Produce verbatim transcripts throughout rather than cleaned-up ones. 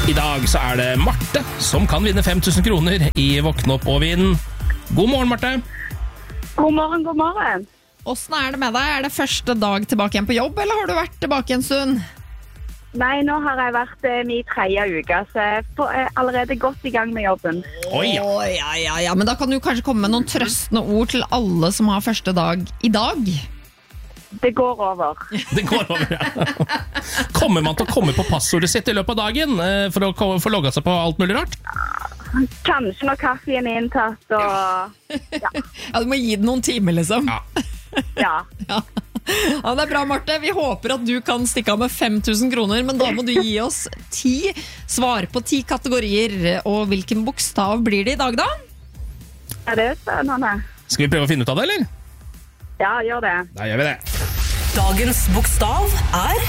I dag så er det Marte som kan vinne fem tusen kroner i Våkne opp og vinn. God morgen, Marte. God morgen, god morgen. Hvordan er det med deg? Er det første dag tilbake igjen på jobb, eller har du vært tilbake en stund? Nei, nå har jeg vært eh, min tredje uke, så jeg får- er allerede godt i gang med jobben. Oi, ja. Å, ja, ja, ja. Men da kan du kanskje komme med noen trøstende ord til alle som har første dag i dag. Det går over. Det går over, ja. Kommer man til å komme på passordet sitt i løpet av dagen eh, for å ko- få logget seg på alt mulig rart? Kanskje når kaffen er inntatt, og Ja, du må gi det noen timer, liksom. Ja. ja. Ja. Ja, det er bra, Marte. Vi håper at du kan stikke av med fem tusen kroner, men da må du gi oss ti svar på ti kategorier. Og hvilken bokstav blir det i dag, da? Er det spennende? Skal vi prøve å finne ut av det, eller? Ja, gjør det. Da gjør vi det. Dagens bokstav er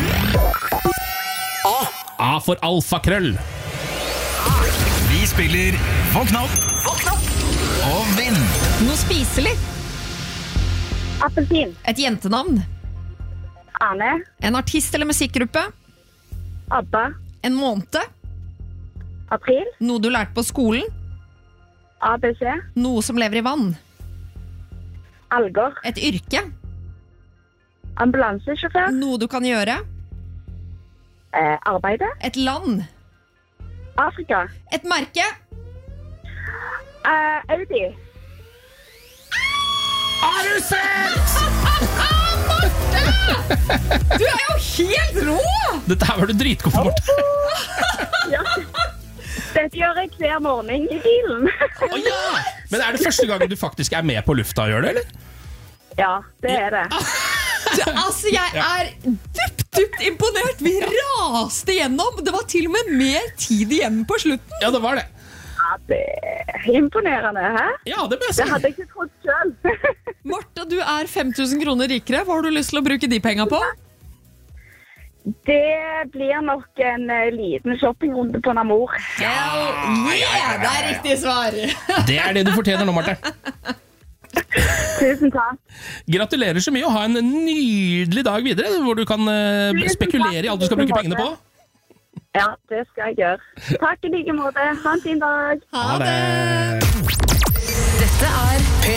A. A for alfakrøll. Vi spiller Våkne opp, Våkne opp. og vinn. Noe spiselig. Appelsin. Et jentenavn. Ane. En artist eller musikkgruppe. Abba. En måned. April. Noe du lærte på skolen. A B C. Noe som lever i vann. Alger. Et yrke. Ambulansesjåfør. Noe du kan gjøre. Eh, arbeide. Et land. Afrika. Et merke. Eh, Audi. Har du sett? Du er jo helt rå! Dette her var du dritgod på, Marte. Ja. Dette gjør jeg hver morgen i bilen. Å, ja. Men er det første gangen du faktisk er med på lufta og gjør det, eller? Ja, det er det. Du, altså, jeg er dypt, dypt imponert. Vi raste gjennom. Det var til og med mer tid igjen på slutten. Ja, det var det. Ja, det er imponerende, hæ? Ja, det må jeg Det si. hadde jeg ikke trodd selv. Martha, du er fem tusen kroner rikere. Hva har du lyst til å bruke de penga på? Det blir nok en eh, liten shoppingrunde på Namor. Yeah, det er riktig svar. Det er det du fortjener nå, Marte. Tusen takk. Gratulerer så mye, og ha en nydelig dag videre, hvor du kan eh, spekulere i alt du skal bruke pengene på. Ja, det skal jeg gjøre. Takk i like måte. Ha en fin dag. Ha det. Dette er P